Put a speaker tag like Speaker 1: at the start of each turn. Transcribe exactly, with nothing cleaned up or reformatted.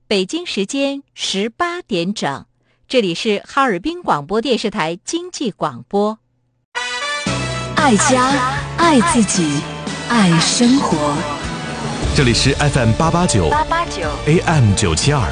Speaker 1: 北京时间十八点整，这里是哈尔滨广播电视台经济广播。
Speaker 2: 爱家，爱自己，爱生活。
Speaker 3: 这里是 F M 八八九
Speaker 2: 八八九
Speaker 3: A M 九七二